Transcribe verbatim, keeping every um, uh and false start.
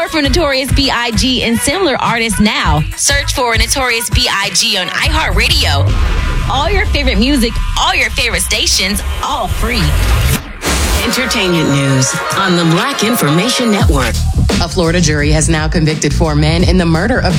more from Notorious B I G and similar artists now. Search for Notorious B I G on iHeartRadio. All your favorite music, all your favorite stations, all free. Entertainment news on the Black Information Network. A Florida jury has now convicted four men in the murder of